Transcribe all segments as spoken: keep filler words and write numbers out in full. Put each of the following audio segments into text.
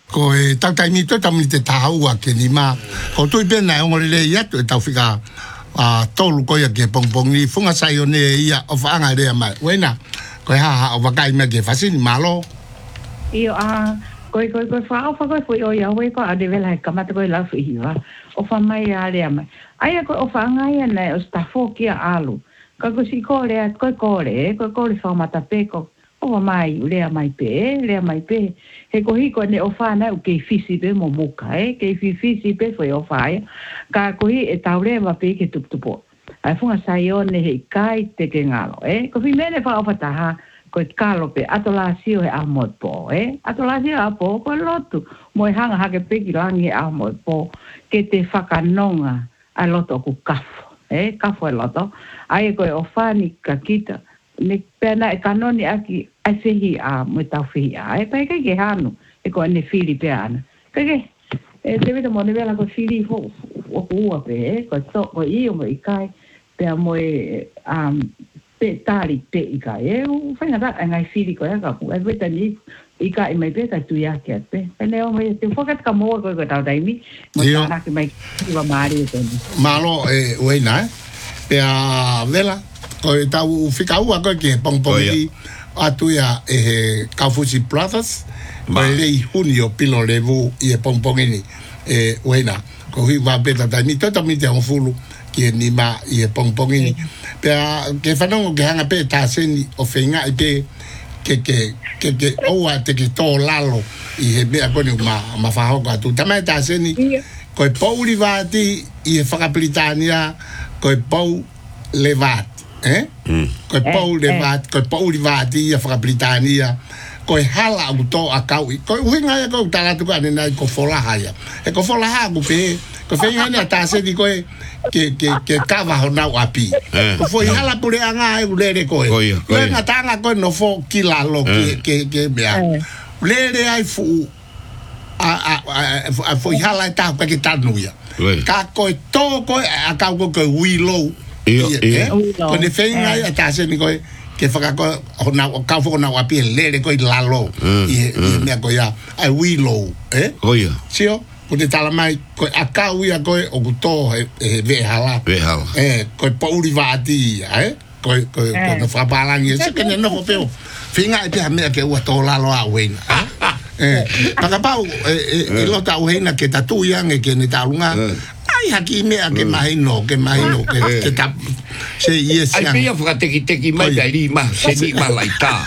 ko e tau tai mi to tam te taua ke ni ma ko tu ben na ngore le ia tu tau fika a tolu ko ya ke pong pong ni funga sai one ia o fa anga le mai wena ko ha ha o vakai me ke fasin malo io a ko ko ko fa o fa ko foi o ya we ko a de vela kamata ko la fi va o fa mai a le mai ai ko o fa anga ia na o sta fo ki alu ko ko si ko le ko ko le ko ko le fa mata pe ko o mai le mai pe le mai pe he ko hi ko ne o fa na o ke fisi pe mo muka e ke fi fisi pe foi o fa ka ko hi e taure ma pe ke tup tupo ai funga sai o ne he kai te ke ngalo e ko fi mene fa o fa ta ko kalo pe atola sio e amo po e atola sio a po ko lotu mo hanga ha ke pe ki langi amo po ke te whakanonga a loto ku kafo e kafo e loto ai ko o fa ni ka kita ne pena e kanoni aki ai sehi a mo tau fi a e pe ke ke hanu e ko ne fili pe ana ke ke e deve mo ne vela ko fili ho o ku a pe ko to ko i mo i kai pe mo e um pe tali pe i kai e u fa na ngai fili ko ya ka ku e veta ni i kai mai pe ta tu ya ke pe pene o mo te fokat ka mo ko ko tau dai mi mo ta ki mai ki va mari te malo e wena pe a vela ko tau fika ua ko ke pong pong i atu ya e Kaufusi Brothers ma le junio pilo levu i e pong pong ni e wena ko hi va beta ta ni tota mi te on fulu ki ni ma i e pong pong ni pe ke fanongo ke hanga pe ta seni o fenga i pe ke ke ke ke o a te ki to lalo i he be ko ni ma ma fa ho ka tu ta mai ta seni ko e pauli va ti i e fa Britania ko e pau levat eh ko pau le vat ko pau li vati ia fra Britania ko hala u to akau ko winga ya ko tala tu ka na ko fola haya e ko fola ha ku pe ko fe nga ta se di ko ke ke ke kava ho na api ko foi hala pure anga e le le ko e nga tanga ko no fo kila lo ke ke ke bia le le ai fu a a a foi hala ta pa ke tanu ya ka ko to ko akau ko ko wilo Iyo, ko ne fenga ya ta se ni ko ke faka ko na ka fo na wa pi le le ko lalo i me ko ya ai wilo eh oya sio ko te tala mai ko akau ya ko o to e ve hala ve hala eh ko pauli vati eh ko ko no fa balangi se ke no fo peo finga e te me ke o to lalo a wen eh paka pau e lo ta wena ke tatu yang e ke ne talunga ai haki me a ke mahino ke mahino ke ke tap se yes ai pia fra te ki te ki mai dai ma se ni malaita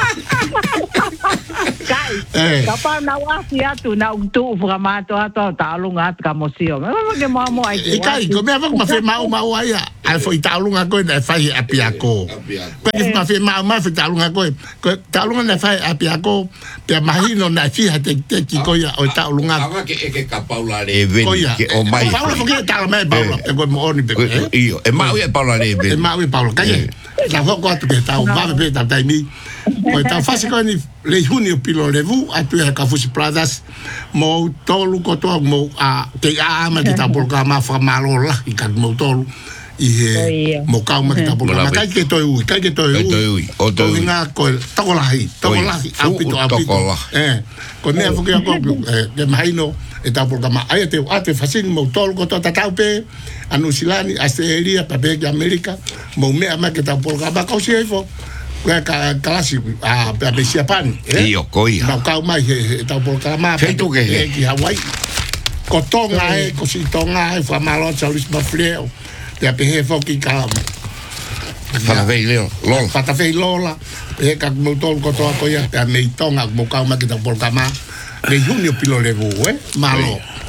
kai kapa na wa si atu na tu fra ma to ato talunga ka mosio ma ke mo mo ai e kai ko me va ma fe mau mau ai ai foi talunga ko na fai a piako ko ma fe mau ma fe talunga ko ko talunga na fai a piako pe mahino na fi ha te te ki ko ya o talunga ava ke ke kapaula le veni ke o mai che tala me Paolo e come oni pe io e ma io Paolo le e ma io Paolo kai la ho qua che sta un va pe ta mi poi ta fasi con le junio pilo levu a tu e Kaufusi Brothers mo tolu ko to mo a te a ma ki ta por ka ma fa malo la i ka mo tolu i mo ka ma ki ta por ka kai ke to u kai ke to u o to nga ko to la hi to la hi a pito a pito eh con ne fo ke ko ke mahino e ta por kama ai te ate fasin mo tol ko ta tau pe anu silani asteria pa pe America mo me ama ke ta por kama ko si fo ka klasi a pe pe Japan io coi na ka mai ta por kama fe tu ke ki Hawaii ko tonga e ko si tonga e fa malo Charles Bafleo te pe he fo ki ka fa ve lo lo fa ta fe lola e ka mo tol ko to ko ya pe me tonga mo ka ma ke ta por kama de junio pilo levu eh malo